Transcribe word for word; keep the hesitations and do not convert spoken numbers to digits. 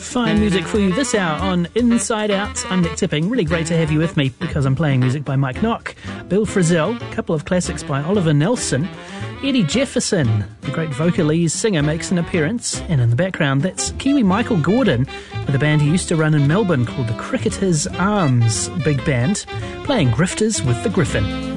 Fine music for you this hour on Inside Out. I'm Nick Tipping. Really great to have you with me because I'm playing music by Mike Nock, Bill Frisell, a couple of classics by Oliver Nelson, Eddie Jefferson, the great vocalese singer, makes an appearance, and in the background that's Kiwi Michael Gordon with a band he used to run in Melbourne called the Cricketers' Arms Big Band, playing Grifters with the Griffin.